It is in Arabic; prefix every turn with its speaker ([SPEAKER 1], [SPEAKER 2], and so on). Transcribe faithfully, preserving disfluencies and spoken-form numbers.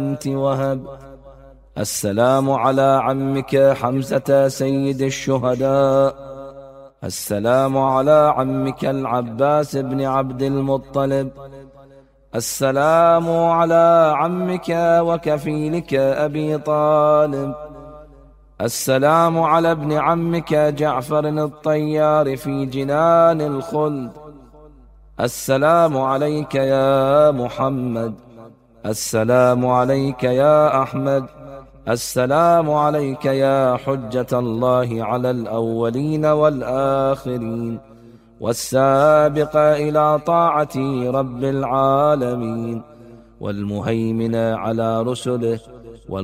[SPEAKER 1] بنت وهب. السلام على عمك حمزة سيد الشهداء. السلام على عمك العباس بن عبد المطلب. السلام على عمك وكفيلك أبي طالب. السلام على ابن عمك جعفر الطيار في جنان الخلد. السلام عليك يا محمد. السلام عليك يا أحمد. السلام عليك يا حجة الله على الأولين والآخرين والسابق إلى طاعة رب العالمين والمهيمن على رسله